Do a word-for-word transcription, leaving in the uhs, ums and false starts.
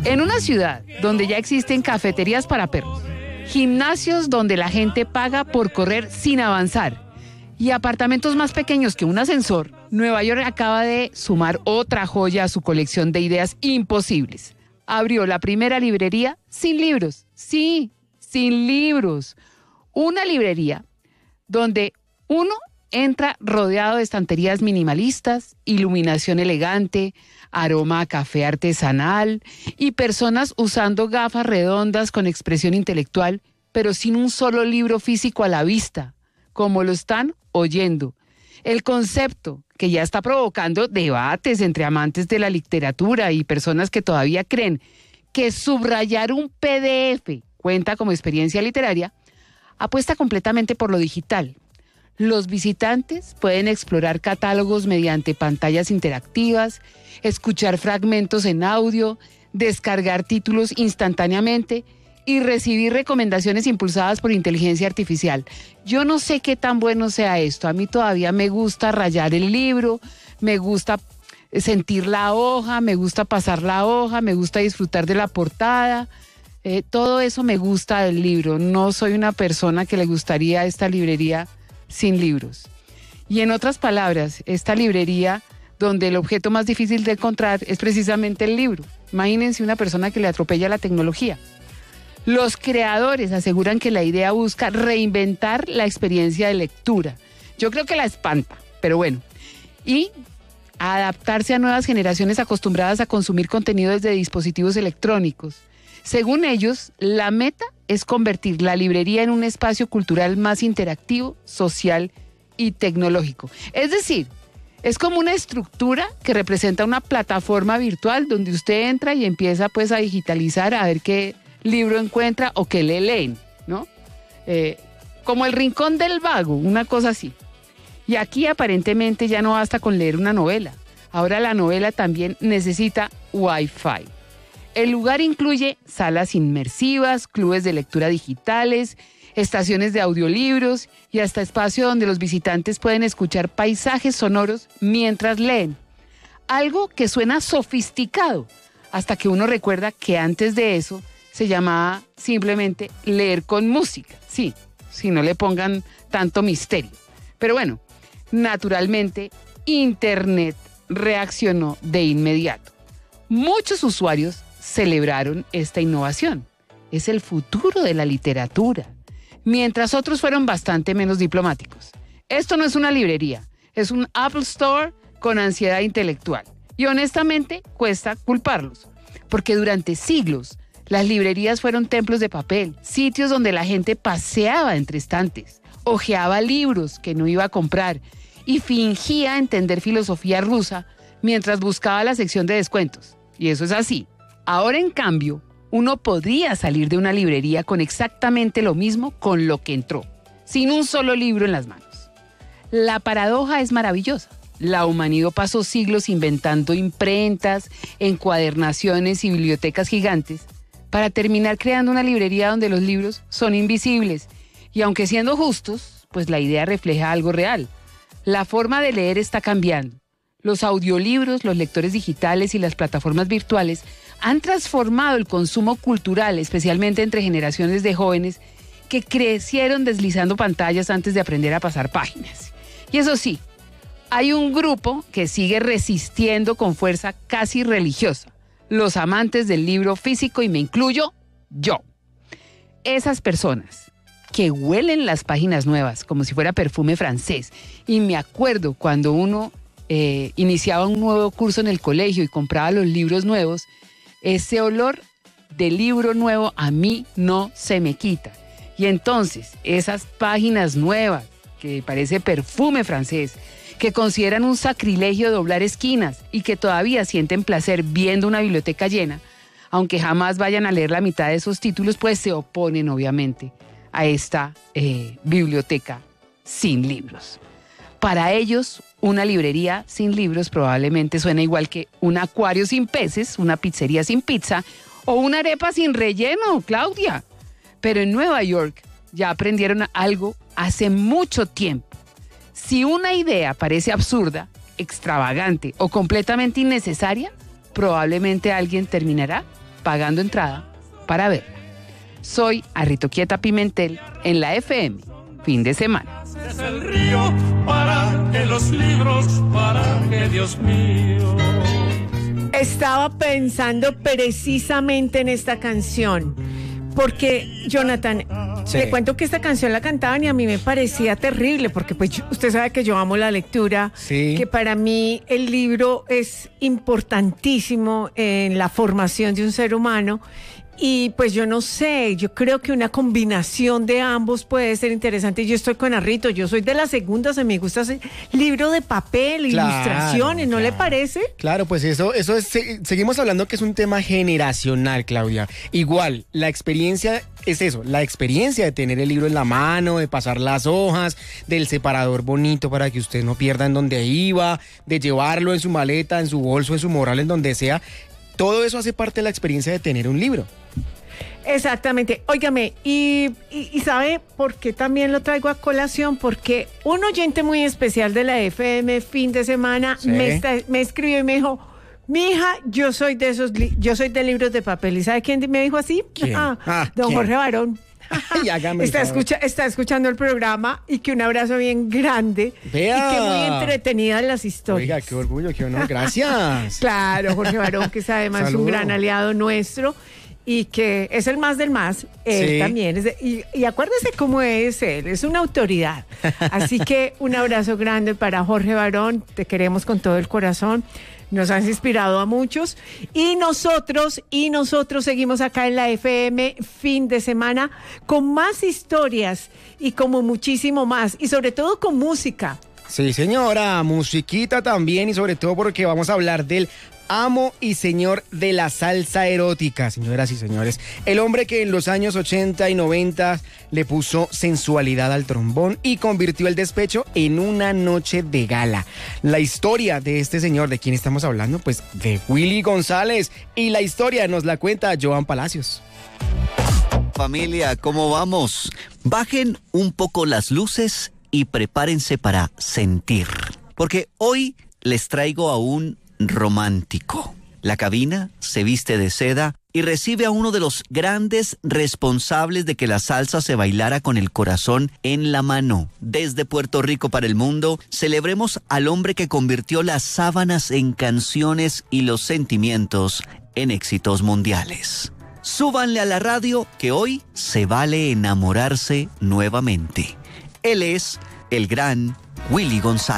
En una ciudad donde ya existen cafeterías para perros, gimnasios donde la gente paga por correr sin avanzar y apartamentos más pequeños que un ascensor, Nueva York acaba de sumar otra joya a su colección de ideas imposibles. Abrió la primera librería sin libros. Sí, sin libros. Una librería donde uno entra rodeado de estanterías minimalistas, iluminación elegante, aroma a café artesanal y personas usando gafas redondas con expresión intelectual, pero sin un solo libro físico a la vista, como lo están oyendo. El concepto que ya está provocando debates entre amantes de la literatura y personas que todavía creen que subrayar un P D F cuenta como experiencia literaria, apuesta completamente por lo digital. Los visitantes pueden explorar catálogos mediante pantallas interactivas, escuchar fragmentos en audio, descargar títulos instantáneamente y recibir recomendaciones impulsadas por inteligencia artificial. Yo no sé qué tan bueno sea esto. A mí todavía me gusta rayar el libro, me gusta sentir la hoja, me gusta pasar la hoja, me gusta disfrutar de la portada. Eh, todo eso me gusta del libro. No soy una persona que le gustaría esta librería sin libros. Y en otras palabras, esta librería donde el objeto más difícil de encontrar es precisamente el libro. Imagínense una persona que le atropella la tecnología. Los creadores aseguran que la idea busca reinventar la experiencia de lectura. Yo creo que la espanta, pero bueno. Y adaptarse a nuevas generaciones acostumbradas a consumir contenido desde dispositivos electrónicos. Según ellos, la meta es convertir la librería en un espacio cultural más interactivo, social y tecnológico. Es decir, es como una estructura que representa una plataforma virtual donde usted entra y empieza pues a digitalizar, a ver qué libro encuentra o qué le leen, ¿no? Eh, como el rincón del vago, una cosa así. Y aquí aparentemente ya no basta con leer una novela. Ahora la novela también necesita Wi-Fi. El lugar incluye salas inmersivas, clubes de lectura digitales, estaciones de audiolibros y hasta espacio donde los visitantes pueden escuchar paisajes sonoros mientras leen. Algo que suena sofisticado, hasta que uno recuerda que antes de eso se llamaba simplemente leer con música. Sí, si no le pongan tanto misterio. Pero bueno, naturalmente, Internet reaccionó de inmediato. Muchos usuarios celebraron esta innovación. Es el futuro de la literatura, mientras otros fueron bastante menos diplomáticos. Esto no es una librería, es un Apple Store con ansiedad intelectual. Y honestamente cuesta culparlos, porque durante siglos las librerías fueron templos de papel, sitios donde la gente paseaba entre estantes, hojeaba libros que no iba a comprar y fingía entender filosofía rusa mientras buscaba la sección de descuentos. Y eso es así. Ahora, en cambio, uno podría salir de una librería con exactamente lo mismo con lo que entró, sin un solo libro en las manos. La paradoja es maravillosa. La humanidad pasó siglos inventando imprentas, encuadernaciones y bibliotecas gigantes para terminar creando una librería donde los libros son invisibles. Y aunque siendo justos, pues la idea refleja algo real. La forma de leer está cambiando. Los audiolibros, los lectores digitales y las plataformas virtuales han transformado el consumo cultural, especialmente entre generaciones de jóvenes que crecieron deslizando pantallas antes de aprender a pasar páginas. Y eso sí, hay un grupo que sigue resistiendo con fuerza casi religiosa, los amantes del libro físico, y me incluyo yo. Esas personas que huelen las páginas nuevas como si fuera perfume francés, y me acuerdo cuando uno eh, iniciaba un nuevo curso en el colegio y compraba los libros nuevos, ese olor de libro nuevo a mí no se me quita. Y entonces esas páginas nuevas que parece perfume francés, que consideran un sacrilegio doblar esquinas y que todavía sienten placer viendo una biblioteca llena, aunque jamás vayan a leer la mitad de esos títulos, pues se oponen obviamente a esta eh, biblioteca sin libros. Para ellos, una librería sin libros probablemente suena igual que un acuario sin peces, una pizzería sin pizza o una arepa sin relleno, Claudia. Pero en Nueva York ya aprendieron algo hace mucho tiempo. Si una idea parece absurda, extravagante o completamente innecesaria, probablemente alguien terminará pagando entrada para verla. Soy Arritoquieta Pimentel en la F M, fin de semana. Es el río para que los libros, para que Dios mío. Estaba pensando precisamente en esta canción, porque Jonathan, Sí. le cuento que esta canción la cantaban y a mí me parecía terrible, porque pues yo- usted sabe que yo amo la lectura, Sí. que para mí el libro es importantísimo en la formación de un ser humano. Y pues yo no sé, yo creo que una combinación de ambos puede ser interesante. Yo estoy con Arrito, yo soy de las segundas, me gusta ese libro de papel, Claro, ilustraciones, ¿no le claro. parece? Claro, pues eso, eso es, se- seguimos hablando que es un tema generacional, Claudia. Igual, la experiencia es eso, la experiencia de tener el libro en la mano, de pasar las hojas, del separador bonito para que usted no pierda en donde iba, de llevarlo en su maleta, en su bolso, en su morral, en donde sea. Todo eso hace parte de la experiencia de tener un libro. Exactamente. Óigame, y, y, y ¿sabe por qué también lo traigo a colación? Porque un oyente muy especial de la F M fin de semana Sí. me, está- me escribió y me dijo, mija, yo soy de esos, li- yo soy de libros de papel. ¿Y sabe quién me dijo así? ¿Quién? Ah, don ¿quién? Jorge Barón. Ay, hágame el está, favor. escucha, está escuchando el programa y que un abrazo bien grande. Vea. Y que muy entretenidas las historias. Oiga, qué orgullo, qué honor. Gracias. Claro, Jorge Barón, que es además Saludo. un gran aliado nuestro y que es el más del más, él Sí. también. Es de- y, y acuérdese cómo es él, es una autoridad. Así que un abrazo grande para Jorge Barón, te queremos con todo el corazón. Nos has inspirado a muchos y nosotros, y nosotros seguimos acá en la F M fin de semana con más historias y como muchísimo más y sobre todo con música. Sí, señora, musiquita también y sobre todo porque vamos a hablar del amo y señor de la salsa erótica, señoras y señores. El hombre que en los años ochenta y noventa le puso sensualidad al trombón y convirtió el despecho en una noche de gala. La historia de este señor, ¿de quién estamos hablando? Pues de Willy González. Y la historia nos la cuenta Joan Palacios. Familia, ¿cómo vamos? Bajen un poco las luces y prepárense para sentir. Porque hoy les traigo a un romántico. La cabina se viste de seda y recibe a uno de los grandes responsables de que la salsa se bailara con el corazón en la mano. Desde Puerto Rico para el mundo, celebremos al hombre que convirtió las sábanas en canciones y los sentimientos en éxitos mundiales. Súbanle a la radio que hoy se vale enamorarse nuevamente. Él es el gran Willy González.